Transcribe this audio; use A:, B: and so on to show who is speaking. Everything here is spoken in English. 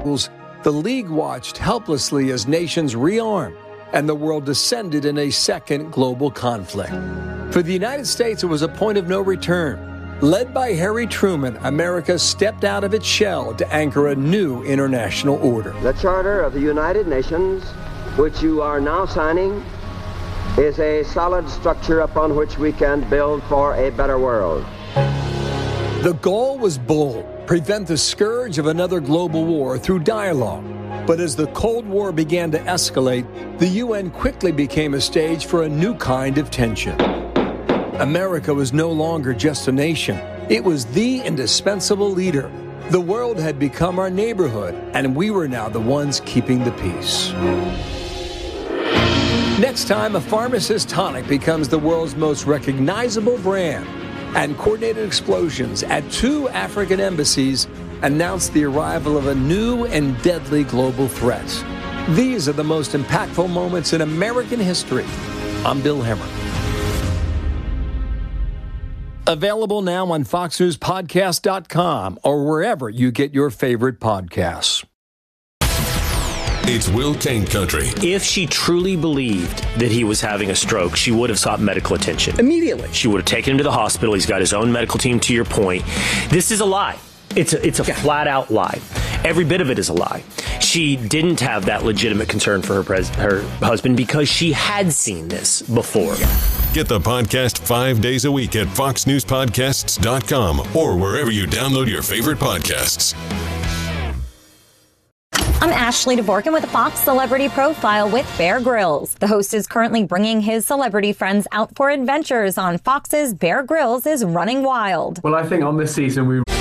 A: The league watched helplessly as nations rearmed and the world descended in a second global conflict. For the United States, it was a point of no return. Led by Harry Truman, America stepped out of its shell to anchor a new international order.
B: The Charter of the United Nations, which you are now signing, is a solid structure upon which we can build for a better world.
A: The goal was bold: prevent the scourge of another global war through dialogue. But as the Cold War began to escalate, the UN quickly became a stage for a new kind of tension. America was no longer just a nation. It was the indispensable leader. The world had become our neighborhood, and we were now the ones keeping the peace. Next time, a pharmacist tonic becomes the world's most recognizable brand, and coordinated explosions at 2 African embassies announced the arrival of a new and deadly global threat. These are the most impactful moments in American history. I'm Bill Hemmer. Available now on FoxNewsPodcast.com or wherever you get your favorite podcasts.
C: It's Will Cain Country.
D: If she truly believed that he was having a stroke, she would have sought medical attention.
E: Immediately.
D: She would have taken him to the hospital. He's got his own medical team, to your point. This is a lie. It's a flat-out lie. Every bit of it is a lie. She didn't have that legitimate concern for her husband because she had seen this before.
C: Get the podcast 5 days a week at foxnewspodcasts.com or wherever you download your favorite podcasts.
F: I'm Ashley Dvorkin with a Fox Celebrity Profile with Bear Grylls. The host is currently bringing his celebrity friends out for adventures on Fox's Bear Grylls is Running Wild.
E: Well, I think on this season we